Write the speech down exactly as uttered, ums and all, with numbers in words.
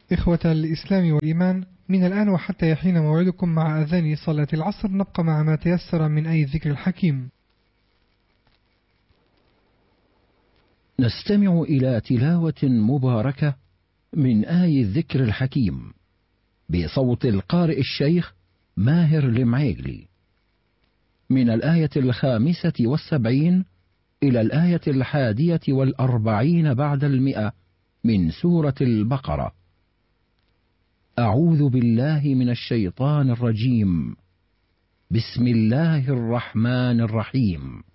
إخوة الإسلام والإيمان، من الآن وحتى يحين موعدكم مع أذان صلاة العصر نبقى مع ما تيسر من آي الذكر الحكيم. نستمع إلى تلاوة مباركة من آي الذكر الحكيم بصوت القارئ الشيخ ماهر المعيقلي، من الآية الخامسة والسبعين إلى الآية الحادية والأربعين بعد المئة من سورة البقرة. أعوذ بالله من الشيطان الرجيم. بسم الله الرحمن الرحيم.